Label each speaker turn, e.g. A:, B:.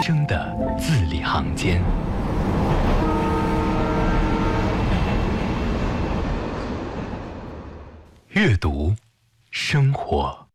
A: 生的字里行间。阅读，生活。